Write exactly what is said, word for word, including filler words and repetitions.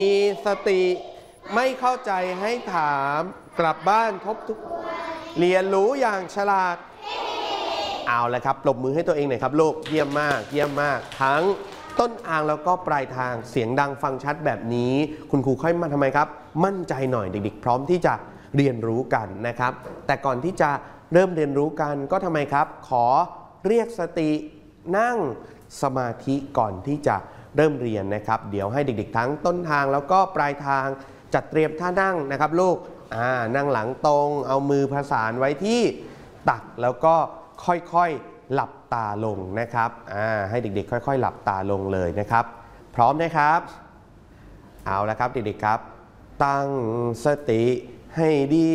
มีสติไม่เข้าใจให้ถามกลับบ้านทบทุกเรียนรู้อย่างฉลาดเอาละครับปรบมือให้ตัวเองหน่อยครับลูกเยี่ยมมากเยี่ยมมากทั้งต้นทางแล้วก็ปลายทางเสียงดังฟังชัดแบบนี้คุณครูค่อยมาทำไมครับมั่นใจหน่อยเด็กๆพร้อมที่จะเรียนรู้กันนะครับแต่ก่อนที่จะเริ่มเรียนรู้กันก็ทำไมครับขอเรียกสตินั่งสมาธิก่อนที่จะเริ่มเรียนนะครับเดี๋ยวให้เด็กๆทั้งต้นทางแล้วก็ปลายทางจัดเตรียมท่านั่งนะครับลูกอ่านั่งหลังตรงเอามือผสานไว้ที่ตักแล้วก็ค่อยๆหลับตาลงนะครับอ่าให้เด็กๆค่อยๆหลับตาลงเลยนะครับพร้อมนะครับเอาละครับเด็กๆครับตั้งสติให้ดี